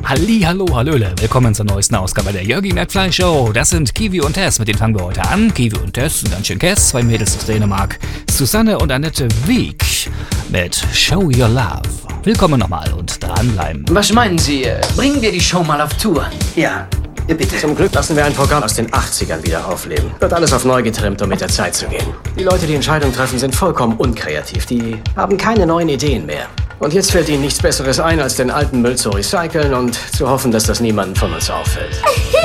Hallo, hallöle. Willkommen zur neuesten Ausgabe der Jörgi McFly Show. Das sind Kiwi und Tess, mit denen fangen wir heute an. Kiwi und Tess sind ganz schön Kess, zwei Mädels aus Dänemark. Susanne und Annette Wieck mit Show Your Love. Willkommen nochmal und dranbleiben. Was meinen Sie? Bringen wir die Show mal auf Tour? Ja, bitte. Zum Glück lassen wir ein Programm aus den 80ern wieder aufleben. Wird alles auf neu getrimmt, um mit der Zeit zu gehen. Die Leute, die Entscheidungen treffen, sind vollkommen unkreativ. Die haben keine neuen Ideen mehr. Und jetzt fällt ihnen nichts Besseres ein, als den alten Müll zu recyceln und zu hoffen, dass das niemandem von uns auffällt.